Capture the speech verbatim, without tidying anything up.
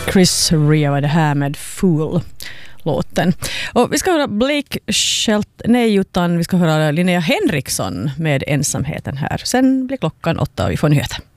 Chris Rea var det här med Fool låten. Och vi ska höra Blake Shelton, nej utan vi ska höra Linnea Henriksson med Ensamheten här. Sen blir klockan åtta och vi får nyheter.